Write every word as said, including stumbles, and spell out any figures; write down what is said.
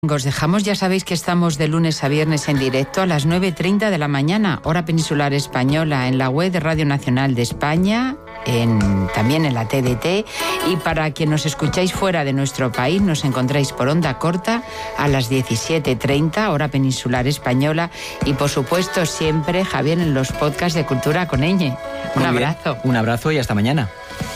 Os dejamos, ya sabéis que estamos de lunes a viernes en directo a las nueve y treinta de la mañana, hora peninsular española, en la web de Radio Nacional de España, en, también en la T D T, y para quien nos escucháis fuera de nuestro país, nos encontráis por onda corta a las diecisiete treinta, hora peninsular española, y por supuesto siempre, Javier, en los podcasts de Cultura con Ñ. Un abrazo. Un abrazo y hasta mañana.